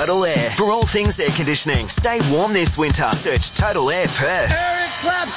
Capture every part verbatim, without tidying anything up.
Total Air. For all things air conditioning, stay warm this winter. Search Total Air Perth. Eric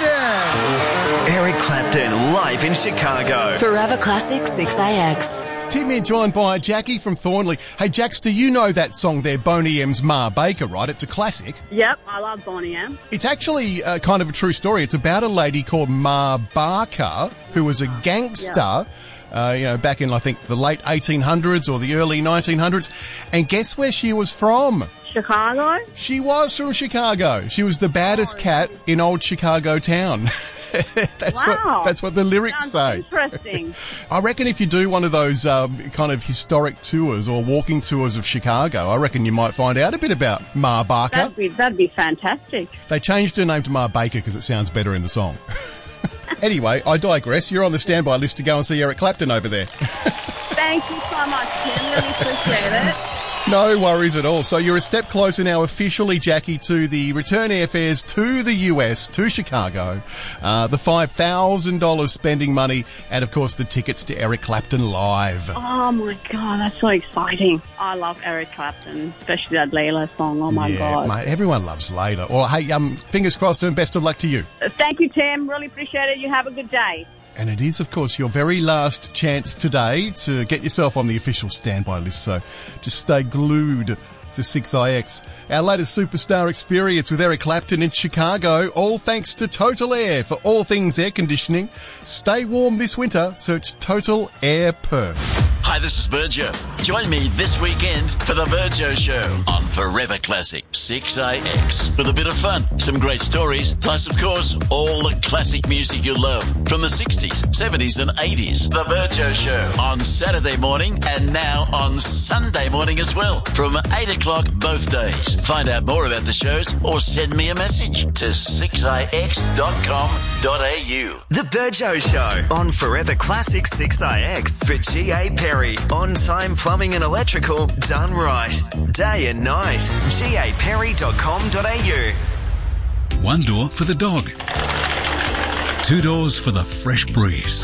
Clapton! Eric Clapton, live in Chicago. Forever Classic six A X. Tim here, joined by Jackie from Thornley. Hey, Jax, do you know that song there, Boney M's Ma Baker, right? It's a classic. Yep, I love Boney M. It's actually uh, kind of a true story. It's about a lady called Ma Barker, who was a gangster, yep. uh, you know, back in, I think, the late eighteen hundreds or the early nineteen hundreds. And guess where she was from? Chicago? She was from Chicago. She was the baddest oh, cat in old Chicago town. that's wow. what that's what the lyrics Sounds say. Interesting. I reckon if you do one of those um, kind of historic tours or walking tours of Chicago, I reckon you might find out a bit about Ma Barker. That'd be, that'd be fantastic. They changed her name to Ma Baker because it sounds better in the song. Anyway, I digress. You're on the standby list to go and see Eric Clapton over there. Thank you so much, Tim. Really appreciate it. No worries at all. So you're a step closer now officially, Jackie, to the return airfares to the U S, to Chicago, uh, the five thousand dollars spending money, and, of course, the tickets to Eric Clapton Live. Oh, my God, that's so exciting. I love Eric Clapton, especially that Layla song. Oh, my yeah, God. Mate, everyone loves Layla. Well, hey, um, fingers crossed and best of luck to you. Thank you, Tim. Really appreciate it. You have a good day. And it is, of course, your very last chance today to get yourself on the official standby list, so just stay glued to six I X. Our latest superstar experience with Eric Clapton in Chicago, all thanks to Total Air. For all things air conditioning, stay warm this winter. Search Total Air Perth. Hi, this is Virgil. Join me this weekend for the Virgil Show on Forever Classic six A X. With a bit of fun, some great stories, plus, of course, all the classic music you love from the sixties, seventies and eighties. The Virgil Show on Saturday morning and now on Sunday morning as well from eight o'clock both days. Find out more about the shows or send me a message to six I X dot com dot A U. The Virgil Show on Forever Classic six I X for G A Perry. On-time plumbing and electrical done right. Day and night. G A perry dot com dot A U. One door for the dog. Two doors for the fresh breeze.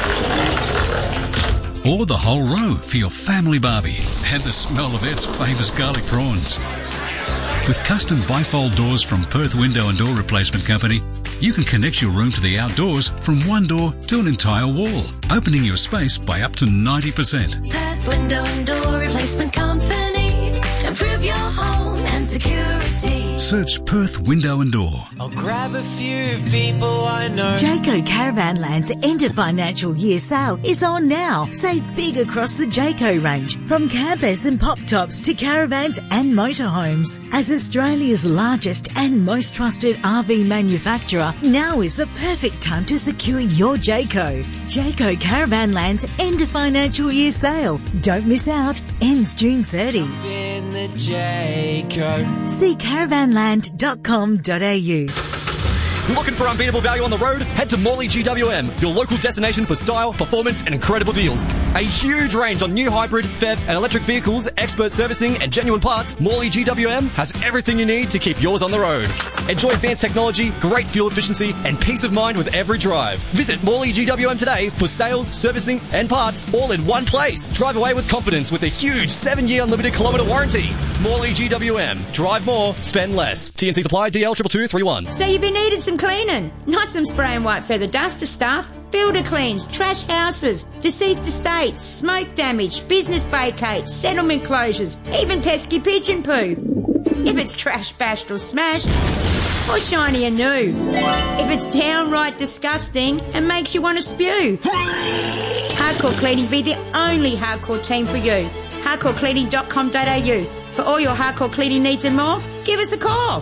Or the whole row for your family barbie and the smell of Ed's famous garlic prawns. With custom bifold doors from Perth Window and Door Replacement Company, you can connect your room to the outdoors from one door to an entire wall, opening your space by up to ninety percent. Perth Window and Door Replacement Company. Improve your home and security. Search Perth Window and Door. I'll grab a few people I know. Jayco Caravanland's end of financial year sale is on now. Save big across the Jayco range, from campers and pop tops to caravans and motorhomes. As Australia's largest and most trusted R V manufacturer, now is the perfect time to secure your Jayco. Jayco Caravanland's end of financial year sale. Don't miss out. Ends June thirtieth. In the Jayco. See caravanland dot com dot A U. Looking for unbeatable value on the road? Head to Morley G W M, your local destination for style, performance and incredible deals. A huge range on new hybrid, P H E V and electric vehicles, expert servicing and genuine parts. Morley G W M has everything you need to keep yours on the road. Enjoy advanced technology, great fuel efficiency and peace of mind with every drive. Visit Morley G W M today for sales, servicing and parts all in one place. Drive away with confidence with a huge seven year unlimited kilometre warranty. Morley G W M. Drive more, spend less. T N C supply D L two two two three one. So you've been needing some cleaning, not some spray and white feather duster stuff. Builder cleans, trash houses, deceased estates, smoke damage, business vacates, settlement closures, even pesky pigeon poo. If it's trash bashed or smashed, or shiny and new. If it's downright disgusting and makes you want to spew. Hardcore Cleaning be the only hardcore team for you. hardcore cleaning dot com dot A U. For all your hardcore cleaning needs and more, give us a call.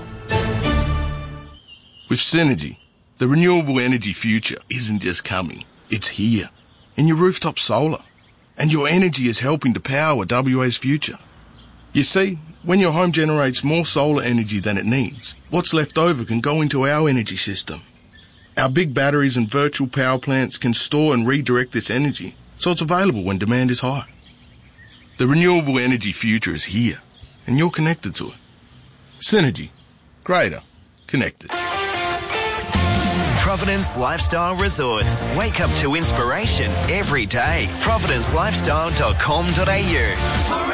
With Synergy, the renewable energy future isn't just coming, it's here. In your rooftop solar. And your energy is helping to power W A's future. You see, when your home generates more solar energy than it needs, what's left over can go into our energy system. Our big batteries and virtual power plants can store and redirect this energy so it's available when demand is high. The renewable energy future is here, and you're connected to it. Synergy. Greater. Connected. Providence Lifestyle Resorts. Wake up to inspiration every day. providence lifestyle dot com dot A U.